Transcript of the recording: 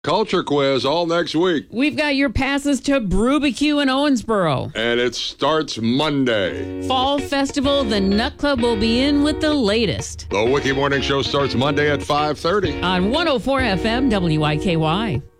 Culture quiz all next week. We've got your passes to Brewbecue in Owensboro. And it starts Monday. Fall Festival, the Nut Club will be in with the latest. The Wiki Morning Show starts Monday at 5:30. On 104 FM WIKY.